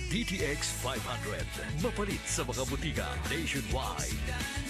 DTX 500. Mapalit sa mga butika nationwide.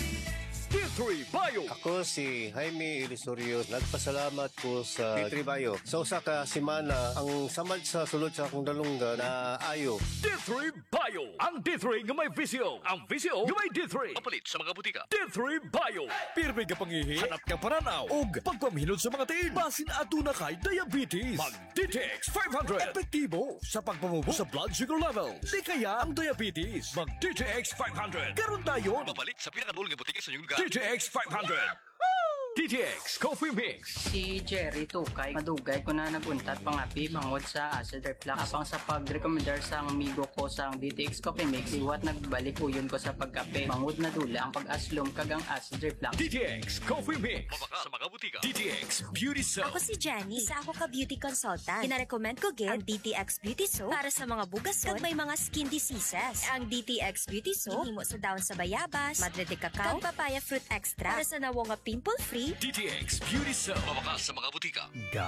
D3 Bio. Ako si Jaime Ilisorio. Nagpasalamat ko sa D3 Bio. Sa usa ka semana, ang samad sa sulod sa akong dalungga na ayo. D3 Bio. Ang D3 nga may visyo. Ang visyo nga may D3. Mapalit sa mga butika. D3 Bio. Pirmi ka pangihi, hanap ka paranaw, ug pagpamilod sa mga tiin. Basin aduna kay diabetes. Mag DTX 500. Epektibo sa pagpamubo sa blood sugar level. Di kaya ang diabetes. Mag DTX 500. Karon tayo. Mapalit sa pinakadulong nga butika sa inyong lugar. DTX 500. DTX Coffee Mix. Si Jerry Tukay, madugay ko na naguntat pangapi bangod sa acid reflux. Apang sa pag-recommendar sa amigo ko sa DTX Coffee Mix, iwat nagbalik uyon ko sa pagkape. Bangod na dula ang pag-aslom kagang acid reflux. DTX Coffee Mix. Mabaka sa mga butika. DTX Beauty Soap. Ako si Jenny, isa ako ka beauty consultant. Kinarecommend ko ang DTX Beauty Soap para sa mga bugason kag may mga skin diseases. Ang DTX Beauty Soap himo sa daon sa bayabas, madre de cacao, kag papaya fruit extra para sa nawong nga pimple-free. DTX Beauty Soap. Mabaka sa mga butika.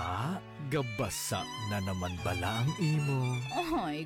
Gabasa na naman bala ang imo. Ay,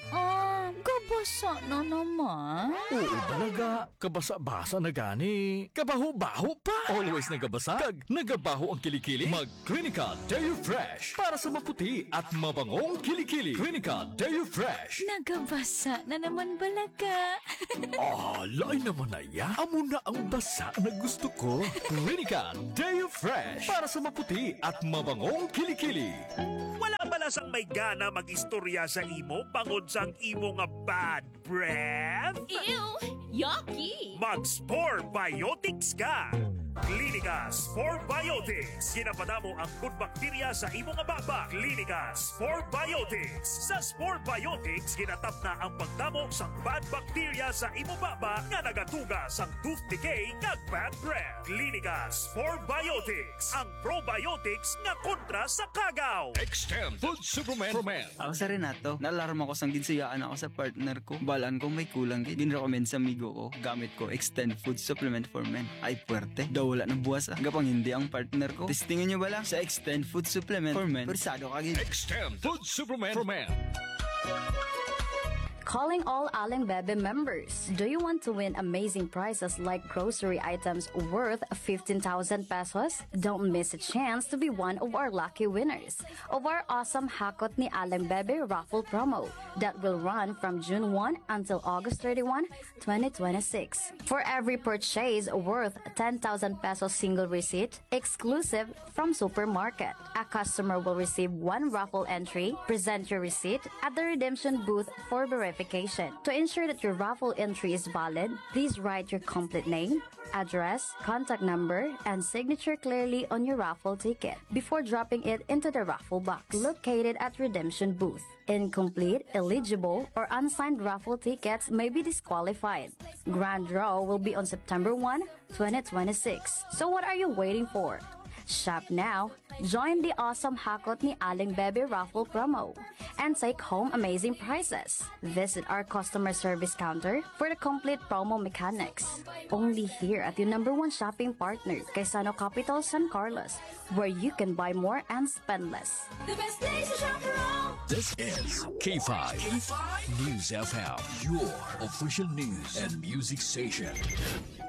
gabasa na naman. Oo talaga, kabasa-basa na gani. Kabaho-baho pa. Always nagabasa, kag nagabaho ang kilikili. Mag Clinica Deo Fresh para sa maputi at mabangong kilikili. Clinica Deo Fresh. Nagabasa na naman balaga. Lain naman na ya. Amo na ang basa na gusto ko. Clinica Deo Fresh para sa maputi at mabangong kilikili. Wala pala sang may gana mag-istorya sa imo bangod sang imo nga bad breath? Ew! Yucky! Mag-Spore Biotics ka! Clinica Spore Biotics. Ginapadamo ang good bacteria sa imo nga baba. Clinica Spore Biotics. Sa Spore Biotics, ginatap na ang pagdamo sang bad bacteria sa imo baba nga nagatuga sang tooth decay nga bad breath. Clinica Spore Biotics. Ang probiotics nga kontra sa kagaw. Extend Food Supplement for Men. Ako sa Renato, naalarma ko sang ginsuyaan ako sa partner ko. Balaan ko may kulang gid. Din-recommend sa amigo ko. Gamit ko Extend Food Supplement for Men. Ay puwerte. Daw wala ng buwas Gapang hindi ang partner ko. Testingin nyo ba lang sa Extend Food Supplement for Men. Persado ka gid. Extend Food Supplement for Men. Calling all Aling Bebe members. Do you want to win amazing prizes like grocery items worth 15,000 pesos? Don't miss a chance to be one of our lucky winners of our awesome Hakot ni Aling Bebe raffle promo that will run from June 1 until August 31, 2026. For every purchase worth 10,000 pesos single receipt, exclusive from Supermarket, a customer will receive one raffle entry. Present your receipt at the redemption booth for verification. To ensure that your raffle entry is valid, please write your complete name, address, contact number, and signature clearly on your raffle ticket before dropping it into the raffle box located at redemption booth. Incomplete, illegible, or unsigned raffle tickets may be disqualified. Grand draw will be on September 1, 2026. So what are you waiting for? Shop now, join the awesome Hakot ni Aling Bebe raffle promo, and take home amazing prizes. Visit our customer service counter for the complete promo mechanics. Only here at your #1 shopping partner, Quezano Capital San Carlos, where you can buy more and spend less. The best place to shop around! This is K5 News FM, your official news and music station.